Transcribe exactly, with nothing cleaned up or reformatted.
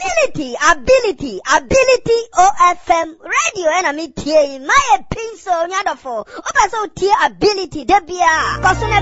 ability, ability, ability O F M radio and me tie my pin so nyadofo. Opa so tie ability debia. Koso na